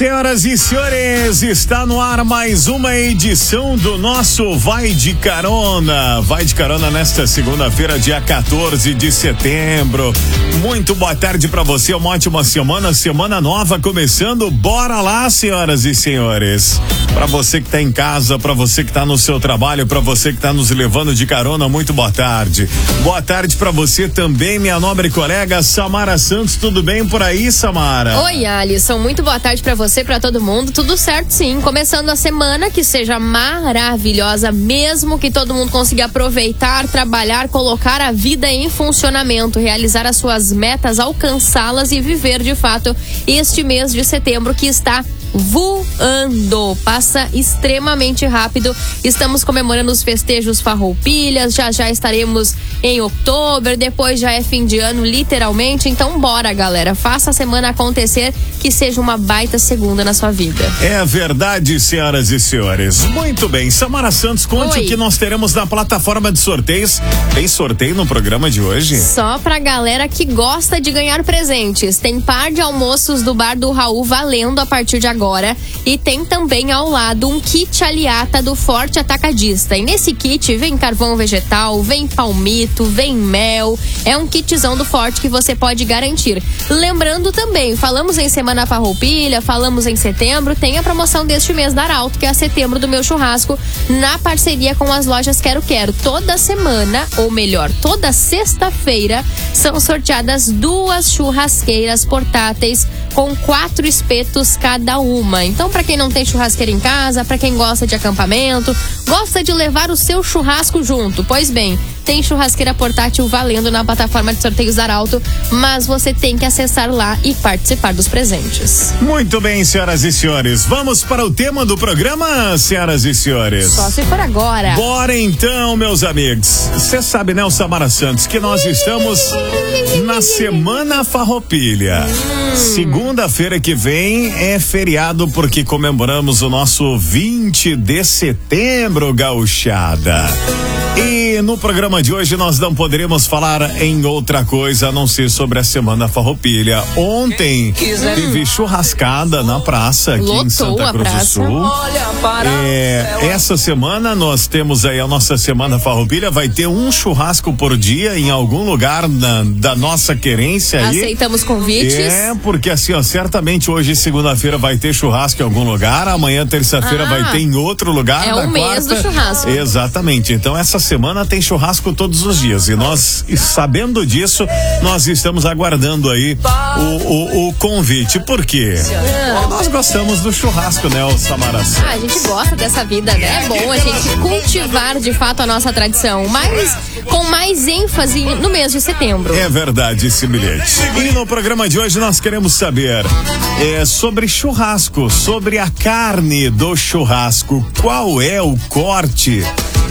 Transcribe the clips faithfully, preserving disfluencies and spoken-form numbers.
Senhoras e senhores, está no ar mais uma edição do nosso Vai de Carona. Vai de Carona nesta segunda-feira, dia quatorze de setembro. Muito boa tarde para você, uma ótima semana, semana nova começando. Bora lá, senhoras e senhores. Para você que tá em casa, para você que tá no seu trabalho, para você que tá nos levando de carona, muito boa tarde. Boa tarde para você também, minha nobre colega Samara Santos. Tudo bem por aí, Samara? Oi, Alisson. Muito boa tarde para você, para todo mundo. Tudo certo, sim. Começando a semana que seja maravilhosa, mesmo que todo mundo consiga aproveitar, trabalhar, colocar a vida em funcionamento, realizar as suas metas, alcançá-las e viver de fato este mês de setembro que está voando, passa extremamente rápido. Estamos comemorando os festejos Farroupilhas, já já estaremos em outubro, depois já é fim de ano, literalmente. Então bora, galera, faça a semana acontecer, que seja uma baita segunda na sua vida. É verdade, senhoras e senhores. Muito bem, Samara Santos, conte Oi. o que nós teremos na plataforma de sorteios. Tem sorteio no programa de hoje? Só pra galera que gosta de ganhar presentes. Tem par de almoços do Bar do Raul valendo a partir de agora. Agora, e tem também ao lado um kit aliata do Forte Atacadista. E nesse kit vem carvão vegetal, vem palmito, vem mel. É um kitzão do Forte que você pode garantir. Lembrando também, falamos em Semana Farroupilha, falamos em setembro, tem a promoção deste mês da Arauto, que é a Setembro do Meu Churrasco, na parceria com as lojas Quero Quero. Toda semana, ou melhor, toda sexta-feira, são sorteadas duas churrasqueiras portáteis com quatro espetos cada uma. Então, para quem não tem churrasqueira em casa, para quem gosta de acampamento, gosta de levar o seu churrasco junto, pois bem, tem churrasqueira portátil valendo na plataforma de sorteios da Arauto, mas você tem que acessar lá e participar dos presentes. Muito bem, senhoras e senhores. Vamos para o tema do programa, senhoras e senhores. Só se for agora. Bora então, meus amigos. Você sabe, né, o Samara Santos, que nós estamos na Semana Farroupilha. Hum. Segunda-feira que vem é feriado porque comemoramos o nosso vinte de setembro, gauchada. E no programa de hoje nós não poderemos falar em outra coisa a não ser sobre a Semana Farroupilha. Ontem teve churrascada na praça aqui Lotou em Santa Cruz do Sul. É, essa semana nós temos aí a nossa Semana Farroupilha, vai ter um churrasco por dia em algum lugar na, da nossa querência aí. Aceitamos convites. É, porque assim, ó, certamente hoje segunda-feira vai ter churrasco em algum lugar, amanhã terça-feira ah, vai ter em outro lugar. É o mês do churrasco. Exatamente, então essa semana tem churrasco todos os dias e nós, sabendo disso, nós estamos aguardando aí o, o, o convite. Por quê? É. Nós gostamos do churrasco, né, o Samara? Ah, a gente gosta dessa vida, né? É bom a gente cultivar de fato a nossa tradição, mas com mais ênfase no mês de setembro. É verdade esse bilhete. E no programa de hoje nós queremos saber é, sobre churrasco, sobre a carne do churrasco. Qual é o corte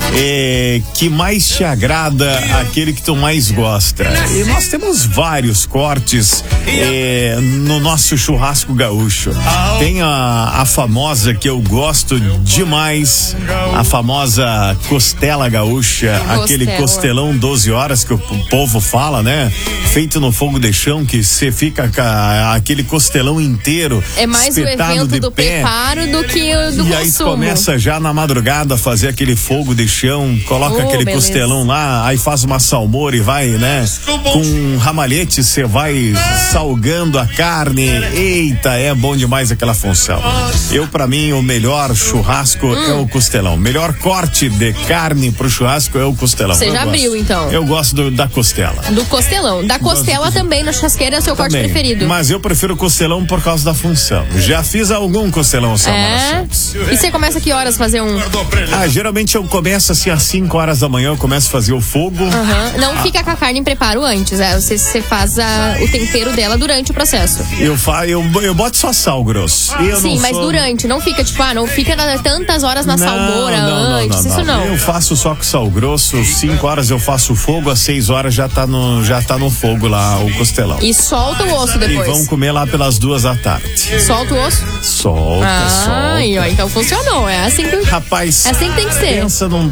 É, que mais te agrada, aquele que tu mais gosta? E nós temos vários cortes é, no nosso churrasco gaúcho. Tem a, a famosa que eu gosto demais, a famosa costela gaúcha, costela. Aquele costelão doze horas que o povo fala, né? Feito no fogo de chão, que você fica com a, aquele costelão inteiro. É mais o evento do pé. Preparo do que o do e consumo. E aí começa já na madrugada a fazer aquele fogo de chão, coloca oh, aquele beleza. Costelão lá, aí faz uma salmoura e vai, né? Com um ramalhete você vai salgando a carne. Eita, é bom demais aquela função. Eu, pra mim, o melhor churrasco hum. é o costelão. Melhor corte de carne pro churrasco é o costelão. Você já abriu, então? Eu gosto do, da costela. Do costelão. Da costela também na churrasqueira é o seu também. Corte preferido. Mas eu prefiro o costelão por causa da função. Já fiz algum costelão, Samara é? Santos. E você começa que horas fazer um? Ah, geralmente eu começo assim às cinco horas da manhã, eu começo a fazer o fogo. Uhum. Não ah. fica com a carne em preparo antes, é? Você, você faz a, o tempero dela durante o processo. Eu, fa, eu, eu boto só sal grosso. Eu Sim, mas sou... durante, não fica tipo, ah, não fica na, tantas horas na não, salmoura não, antes, não, não, isso não. Eu faço só com sal grosso, cinco horas eu faço o fogo, às seis horas já tá no, já tá no fogo lá o costelão. E solta o osso depois. E vão comer lá pelas duas da tarde. Solta o osso? Solta, ah, solta. Ó, então funcionou, é assim que... Rapaz, é assim que tem que ser. Pensa num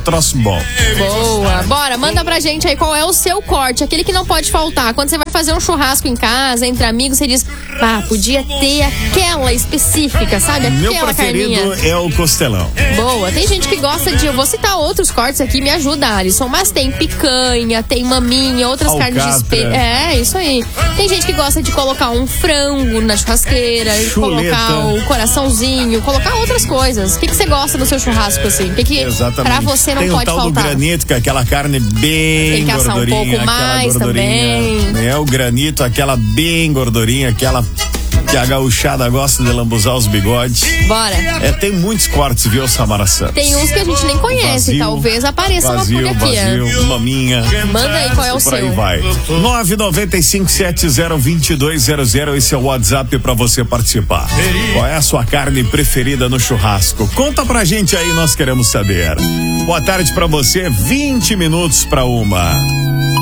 troço bom. Boa, bora, manda pra gente aí qual é o seu corte, aquele que não pode faltar. Quando você vai fazer um churrasco em casa, entre amigos, você diz, ah, podia ter aquela específica, sabe? Aquela Meu preferido carninha. é o costelão. Boa, tem gente que gosta de, eu vou citar outros cortes aqui, me ajuda, Alisson, mas tem picanha, tem maminha, outras Alcatra. carnes de espeto. É, isso aí. Tem gente que gosta de colocar um frango na churrasqueira, Chuleta. colocar o coraçãozinho, colocar outras coisas. O que, que você gosta no seu churrasco, assim? O que, que pra você não tem pode o tal faltar? do granito, que é aquela carne bem Tem que assar um gordurinha, pouco mais aquela gordurinha. também. É o granito, aquela bem gordurinha, aquela que a gauchada gosta de lambuzar os bigodes. Bora. É, tem muitos cortes, viu, Samara Santos? Tem uns que a gente nem conhece, Vazio, talvez apareça uma vazio, por aqui. vazio, é. maminha. Manda aí qual é o Por seu. aí vai. nove nove cinco sete zero dois dois zero zero, esse é o WhatsApp pra você participar. Qual é a sua carne preferida no churrasco? Conta pra gente aí, nós queremos saber. Boa tarde pra você, vinte minutos pra uma.